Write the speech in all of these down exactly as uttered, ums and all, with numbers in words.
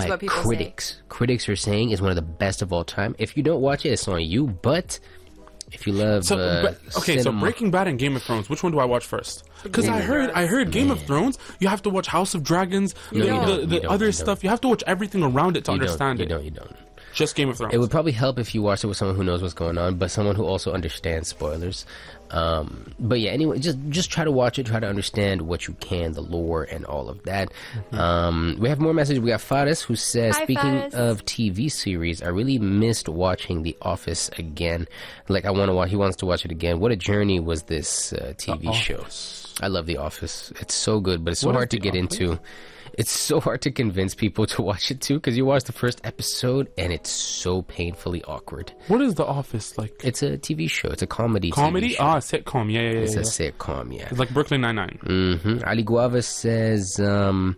by what people critics. say. Critics are saying is one of the best of all time. If you don't watch it, it's on you. But if you love, So, uh, but, okay, so cinema- Breaking Bad and Game of Thrones, which one do I watch first? Because I Game of heard, I Thrones. heard Game of Man. Thrones. You have to watch House of Dragons, You the, don't. the, You the don't. other You don't. stuff. You have to watch everything around it to you don't, understand you it. don't, you don't. Just Game of Thrones. It would probably help if you watched it with someone who knows what's going on, but someone who also understands spoilers. Um, but yeah, anyway, just just try to watch it, try to understand what you can, the lore and all of that. Mm-hmm. Um, we have more messages. We got Faris who says, Hi, speaking Faris. of T V series, I really missed watching The Office again. Like I want to watch, he wants to watch it again. What a journey was this uh, T V The show. Office. I love The Office. It's so good, but it's so What is hard to The get Office? into. It's so hard to convince people to watch it too, because you watch the first episode and it's so painfully awkward. What is The Office like? It's a T V show. It's a comedy. Comedy? T V show. Ah, sitcom. Yeah, yeah, yeah. It's yeah. a sitcom. Yeah. It's like Brooklyn Nine-Nine. hmm Ali Guava says, um,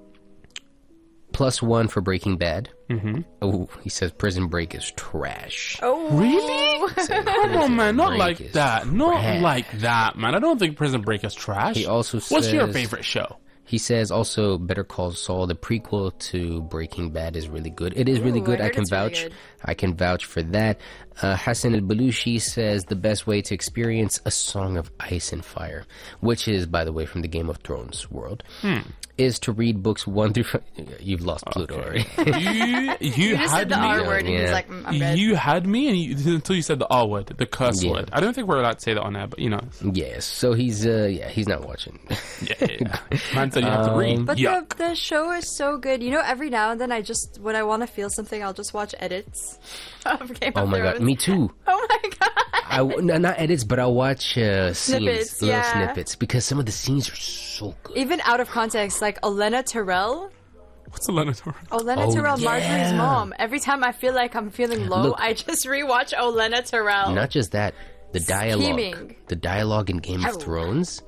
plus one for Breaking Bad. Mm-hmm. Oh, he says Prison Break is trash. Oh, Really? Said Come on, Prison man. Not Break like is that. Not trash. like that, man. I don't think Prison Break is trash. He also What's your says- favorite show? He says also Better Call Saul, the prequel to Breaking Bad, is really good. It is really Ooh, good. I I, heard can it's really vouch. good. I can vouch for that. Uh, Hassan al-Balushi says the best way to experience A Song of Ice and Fire, which is, by the way, from the Game of Thrones world, is to read books one through. F- You've lost Pluto already. You, you, You just had said the me. R word, and he's Yeah. like, mm, I'm good. You had me and you, until you said the R word, the curse Yeah. word. I don't think we're allowed to say that on air, but you know. Yes. So he's uh yeah he's not watching. Yeah, yeah, yeah. Man said you have to read. But Yuck. the, the show is so good. You know, every now and then I just, when I want to feel something, I'll just watch edits of Game Oh of my Thrones. god, me too. Oh my god. I w- no, not edits, but I'll watch uh, scenes, Snippets, little yeah. snippets, because some of the scenes are so good. Even out of context, like Olenna Tyrell. What's the Leonard Torres? Olenna Oh, Tyrell, yeah. Marjorie's mom. Every time I feel like I'm feeling low, Look. I just rewatch Olenna Tyrell. Not just that, the dialogue, Scheming. the dialogue in Game Ow. of Thrones,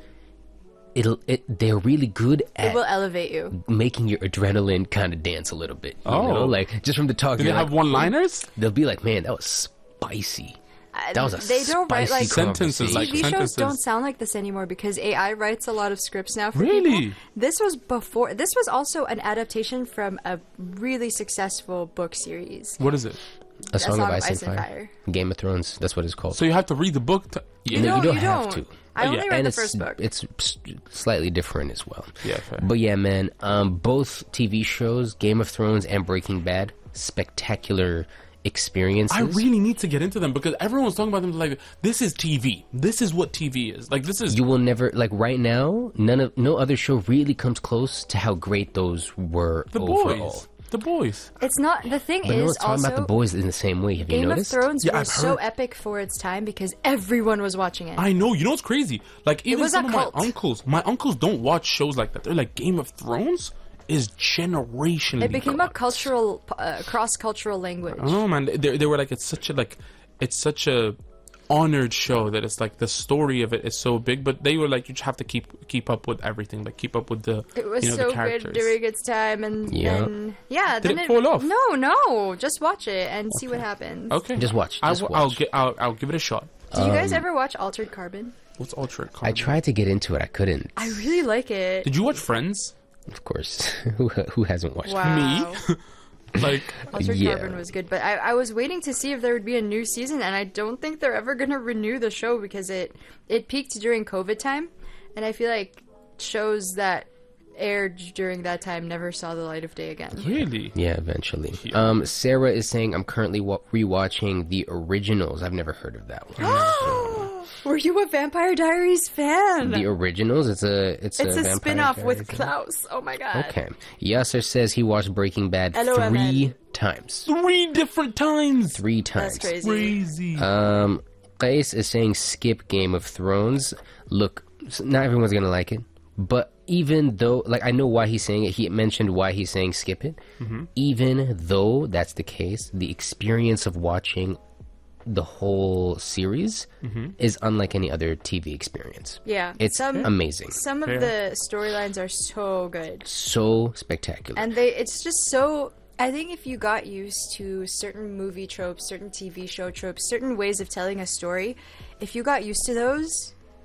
it'll it they're really good at It will elevate you. making your adrenaline kind of dance a little bit. You Oh. know, like just from the talk, Do they you're have like, one-liners? they'll be like, "Man, that was spicy." That was a they don't write spicy like Sentences, like T V shows sentences. don't sound like this anymore because A I writes a lot of scripts now for Really? people. This was before. This was also an adaptation from a really successful book series. What is it? A Song, of Ice, and, Fire. Game of Thrones. That's what it's called. So you have to read the book. To, yeah. No, No, you don't you have don't. to. I Oh, only yeah. read and the it's first book. it's s- slightly different as well. Yeah, fair. But yeah, man, um, both T V shows, Game of Thrones and Breaking Bad, spectacular experiences. I really need to get into them because everyone's talking about them like this is T V. This is what T V is. Like this is. You will never like right now. None of no other show really comes close to how great those were the overall. boys. The boys. It's not the thing But no is one's talking also about the boys in the same way. Have you Game of noticed? Thrones Yeah, was I've so heard. epic for its time because everyone was watching it. I know. You know what's crazy? Like even was some a of my cult. uncles. My uncles don't watch shows like that. They're like Game of Thrones is generationally. It became a gone. cultural, uh, cross-cultural language. Oh man, they they were like it's such a like it's such a honored show that it's like the story of it is so big, but they were like you just have to keep keep up with everything, like keep up with the It was you know so the good characters. during its time, and Yeah. then yeah, Did then it fall off? No, no, just watch it and see what happens. Okay, Just watch, I just will- I'll watch. get I'll, I'll give it a shot. Do you Um, guys ever watch Altered Carbon? What's Ultra? I tried to get into it. I couldn't. I really like it. Did you watch Friends? Of course, who who hasn't watched? Wow. Me? Like Altered Yeah. Carbon was good, but I, I was waiting to see if there would be a new season, and I don't think they're ever gonna renew the show because it it peaked during COVID time, and I feel like shows that aired during that time never saw the light of day again. really? Yeah, eventually. Um, Sarah is saying I'm currently wa- rewatching The Originals. I've never heard of that one. Were you a Vampire Diaries fan? The Originals. It's a it's, it's a, Vampire spin-off with Diaries. Klaus. Oh my god. Okay. Yasser says he watched Breaking Bad L O M N. three times. Three different times. Three times. That's crazy. Crazy. Um, Qais is saying skip Game of Thrones. Look, s- not everyone's gonna like it, but even though, like, I know why he's saying it. He mentioned why he's saying skip it. Mm-hmm. Even though that's the case, the experience of watching the whole series Mm-hmm. is unlike any other T V experience. Yeah. It's some amazing. some of Fair. the storylines are so good. So spectacular. And they it's just so I think if you got used to certain movie tropes, certain T V show tropes, certain ways of telling a story, if you got used to those,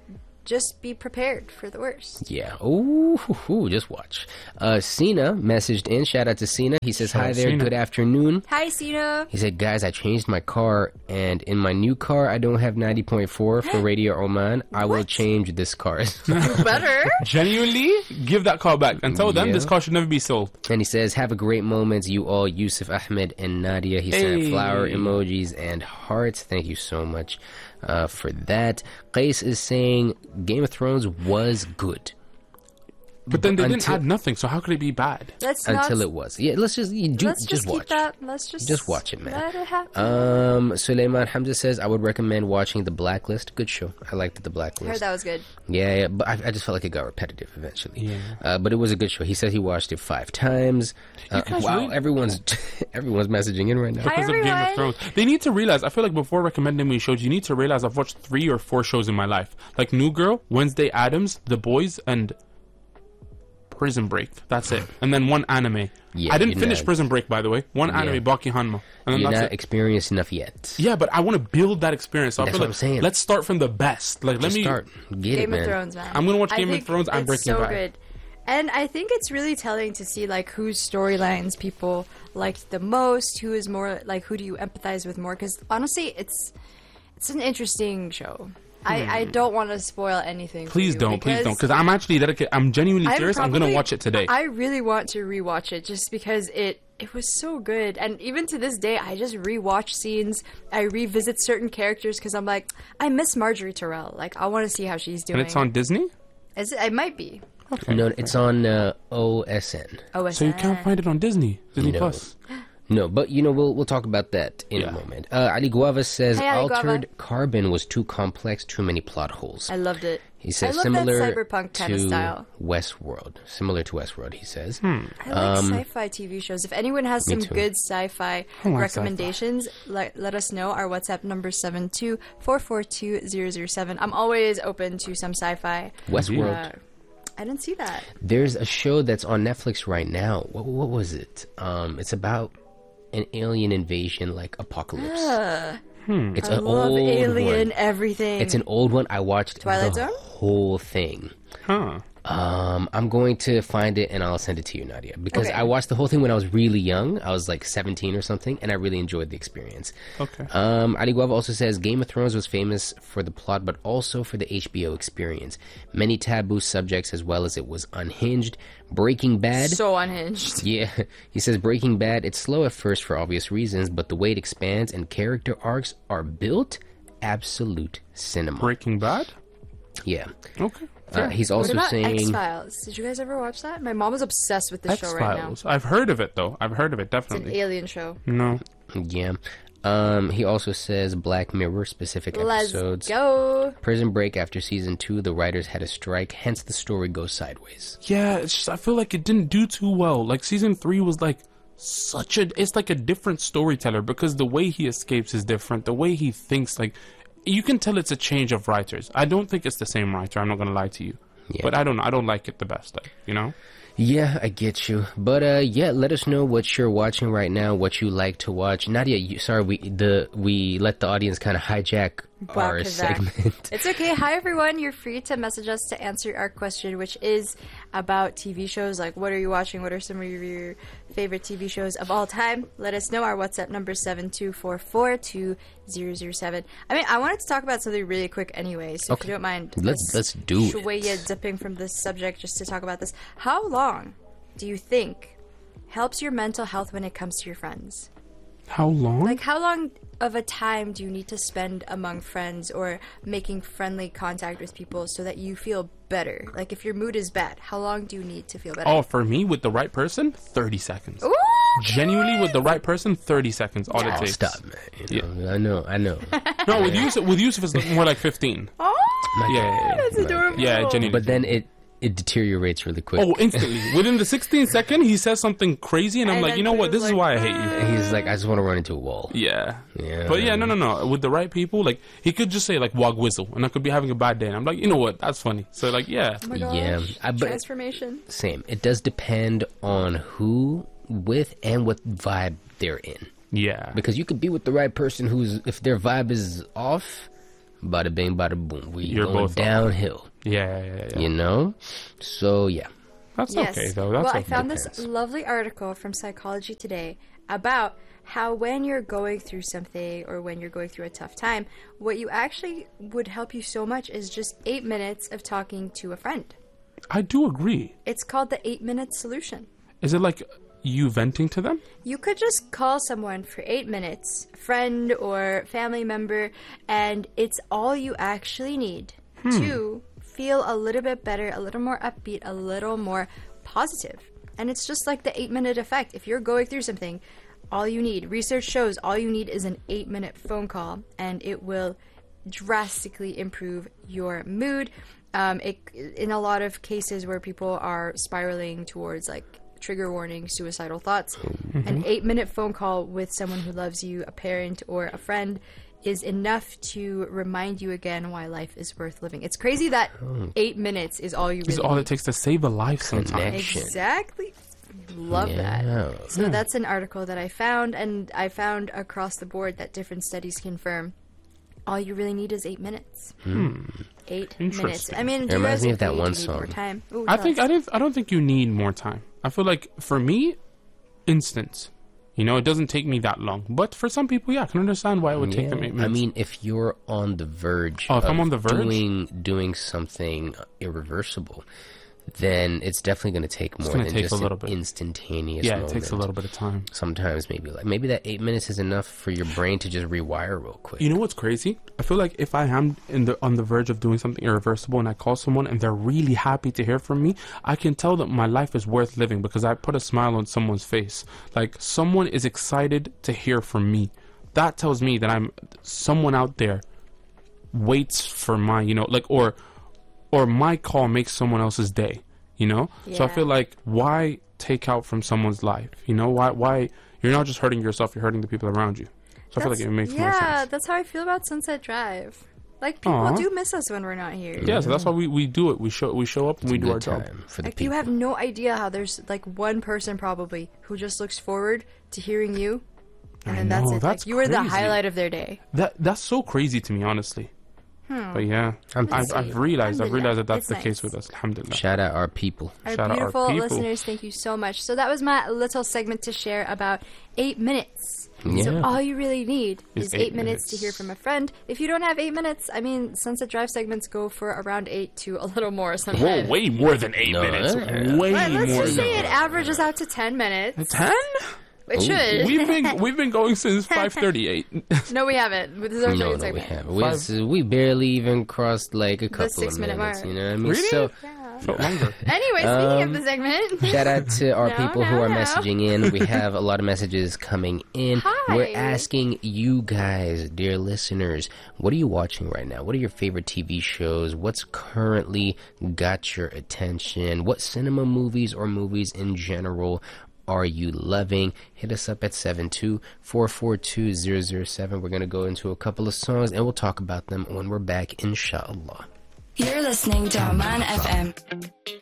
just be prepared for the worst. Yeah. Ooh, hoo, hoo, just watch. Uh, Cena messaged in. Shout out to Cena. He says, Shout hi out there. Cena. Good afternoon. Hi, Cena. He said, guys, I changed my car, and in my new car, I don't have ninety point four for Radio Oman. I will What? change this car. Better. Genuinely, give that car back and tell them Yeah. this car should never be sold. And he says, have a great moment, you all, Yusuf Ahmed and Nadia. He sent Hey. flower emojis and hearts. Thank you so much uh, for that. Qais is saying, Game of Thrones was good. But then they didn't Until- add nothing, so how could it be bad? Let's Until not, it was. Yeah, let's just, you do, let's just, just, watch. keep that. Let's just Just watch it, man. Let it happen. Um, Suleiman Hamza says, I would recommend watching The Blacklist. Good show. I liked The I Blacklist. heard that was good. Yeah, yeah, but I, I just felt like it got repetitive eventually. Yeah. Uh, but it was a good show. He said he watched it five times. Uh, guys wow, really- everyone's everyone's messaging in right now. Hi, Because of Game of everyone. Thrones. They need to realize, I feel like before recommending me shows, you need to realize I've watched three or four shows in my life. Like New Girl, Wednesday Addams, The Boys, and Prison Break. That's it. And then one anime. Yeah, I didn't you're finish not- Prison Break, by the way. One Yeah. anime, Baki Hanma. And then You're that's not it. experienced enough yet. Yeah, but I want to build that experience. So I That's feel what like I'm saying. let's start from the best. Like, let Just me start. Get it, Game man. of Thrones, man. I'm gonna watch I Game of think Thrones and it's Breaking so Bad. good. And I think it's really telling to see like whose storylines people liked the most, who is more like who do you empathize with more? Because honestly, it's it's an interesting show. I, I don't want to spoil anything. for Please you don't, please don't, because because I'm actually dedicated. I'm genuinely I'm serious. I'm gonna probably- watch it today. I really want to rewatch it just because it it was so good. And even to this day, I just rewatch scenes. I revisit certain characters because I'm like, I miss Marjorie Terrell. Like, I want to see how she's doing. and it's on Disney. Is it, it might be. No, it's on uh, O S N. O S N. So you can't find it on Disney. Disney No. Plus. No, but you know we'll we'll talk about that in Yeah. a moment. Uh, Ali Guava says Hey, Ali Guava. Altered Carbon was too complex, too many plot holes. I loved it. He says I love similar that cyberpunk kind of to style. Westworld, similar to Westworld. He says. Hmm. I like sci-fi T V shows. If anyone has Me some too. good sci-fi I like recommendations, let, let us know. Our WhatsApp number seven two four four two zero zero seven. I'm always open to some sci-fi. Westworld. Uh, I didn't see that. There's a show that's on Netflix right now. What, what was it? Um, it's about an alien invasion, like apocalypse. It's I an love old Alien one. everything. It's an old one. I watched Twilight the Zone? whole thing. Huh. Um, I'm going to find it and I'll send it to you, Nadia, because Okay. I watched the whole thing when I was really young. I was like seventeen or something, and I really enjoyed the experience. Okay. Um, Ali Guava also says Game of Thrones was famous for the plot, but also for the H B O experience. Many taboo subjects, as well as it was unhinged. Breaking Bad. so unhinged. Yeah, he says Breaking Bad, it's slow at first for obvious reasons, but the way it expands and character arcs are built, absolute cinema. Breaking Bad. Yeah. Okay. Uh, he's What also about saying... X Files? Did you guys ever watch that? My mom is obsessed with this X show right now. Files. I've heard of it though. I've heard of it It's an definitely. alien show. No. Yeah. Um, he also says Black Mirror specific Let's episodes. go. Prison Break after season two, the writers had a strike, hence the story goes sideways. Yeah, it's just I feel like it didn't do too well. Like season three was like such a it's like a different storyteller because the way he escapes is different. The way he thinks, like you can tell it's a change of writers. I don't think it's the same writer. I'm not gonna lie to you. Yeah. But I don't know. I don't like it the best. Like, you know. Yeah, I get you. But uh, yeah, let us know what you're watching right now, what you like to watch. Nadia, you, sorry, we the we let the audience kind of hijack our Welcome back. segment. It's okay. Hi, everyone. You're free to message us to answer our question, which is about T V shows. Like, what are you watching? What are some of your favorite T V shows of all time? Let us know. Our WhatsApp number is seven two four four two zero zero seven. I mean, I wanted to talk about something really quick anyway, so if Okay. you don't mind, Let's- let's do it. Shwaya dipping from this subject just to talk about this. How long do you think helps your mental health when it comes to your friends? How long? Like, how long of a time do you need to spend among friends or making friendly contact with people so that you feel better? Like, if your mood is bad, how long do you need to feel better? oh, for me with the right person, thirty seconds. Ooh, Genuinely with the right person, thirty seconds. All it Oh, takes. stop, man. You know, I know, I know. No, with Yusuf, with Yusuf it's more like fifteen. Oh, Yeah, yeah, yeah. that's adorable. Yeah, genuinely. But then it it deteriorates really quick. Oh, instantly. Within the sixteenth second, he says something crazy, and I'm And like, then you know what? This is Pluto's why I like, hate you. He's like, I just want to run into a wall. Yeah. Yeah. But yeah, no, no, no. With the right people, like, he could just say, like, wog whistle, and I could be having a bad day, and I'm like, you know what? That's funny. So, like, yeah. Oh my gosh. Yeah, I- but- Transformation. Same. It does depend on who with and what vibe they're in. Yeah. Because you could be with the right person who's, if their vibe is off, bada bing, bada boom. We You're going both off. downhill. Yeah, yeah, yeah. You know? So, yeah. That's Yes. okay, though. That's well, okay. I found this Depends. lovely article from Psychology Today about how when you're going through something or when you're going through a tough time, what you actually would help you so much is just eight minutes of talking to a friend. I do agree. It's called the eight minute solution. Is it like you venting to them? You could just call someone for eight minutes, a friend or family member, and it's all you actually need Hmm. to feel a little bit better, a little more upbeat, a little more positive. And it's just like the eight minute effect. If you're going through something, all you need, research shows, all you need is an eight minute phone call, and it will drastically improve your mood. Um, it, in a lot of cases where people are spiraling towards like trigger warning, suicidal thoughts, an eight minute phone call with someone who loves you, a parent or a friend, is enough to remind you again why life is worth living. It's crazy that eight minutes is all you really Is all need. it takes to save a life sometimes. Connection. Exactly. Love Yeah. that. So that's an article that I found, and I found across the board that different studies confirm all you really need is eight minutes. Eight minutes. Interesting. I mean, It do you reminds guys me of that agree one you need more song. time? Ooh, I tell think us. I didn't. I don't think you need more time. I feel like for me, instance. You know, it doesn't take me that long. But for some people, yeah, I can understand why it would take Yeah. them eight I minutes. mean, if you're on the verge Oh, if of I'm on the verge? doing doing something irreversible, then it's definitely going to take more gonna than take just a little an bit. instantaneous yeah, it moment. takes a little bit of time. Sometimes maybe like maybe that eight minutes is enough for your brain to just rewire real quick. You know what's crazy? I feel like if I am in the on the verge of doing something irreversible and I call someone and they're really happy to hear from me, I can tell that my life is worth living because I put a smile on someone's face. Like someone is excited to hear from me. That tells me that I'm someone out there waits for my, you know, like or or my call makes someone else's day, you know? So I Yeah. feel like why take out from someone's life? You know, why why you're not just hurting yourself, you're hurting the people around you. So I feel like it makes yeah, more sense. that's how I feel about Sunset Drive. Like people Aw. do miss us when we're not here. Yeah, so that's why we, we do it. We show we show up and we do Good our job. time for the Like people. you have no idea how there's like one person probably who just looks forward to hearing you, and I then that's know, it. that's like you were the crazy. highlight of their day. That that's so crazy to me, honestly. But yeah, I'm I've, thankful. I've realized I've realized that that's It's the nice. case with us. Alhamdulillah. Shout out our people. Our Shout out our beautiful people. listeners, thank you so much. So that was my little segment to share about eight minutes. So Yeah. all you really need Is is eight eight, minutes. to minutes. hear from a friend. If you don't have eight minutes, I mean, Sunset Drive segments go for around eight to a little more Whoa, sometimes. way more than eight No, minutes. uh, Way But let's more just than say it averages out to ten minutes. ten. It should. We've been we've been going since five thirty eight. No, we haven't. This is our No, second no, we segment. haven't. We, Five- s- we barely even crossed like a couple six-minute of minutes. mark. You know what I mean? Really? So Yeah. Felt longer. Anyway, speaking of the segment. shout out to our No, people who no, are no. messaging in. We have a lot of messages coming in. Hi. We're asking you guys, dear listeners, what are you watching right now? What are your favorite T V shows? What's currently got your attention? What cinema movies or movies in general are you loving? Hit us up at seven two four four two zero zero seven. We're going to go into a couple of songs and we'll talk about them when we're back, inshallah. You're listening to Oman F M.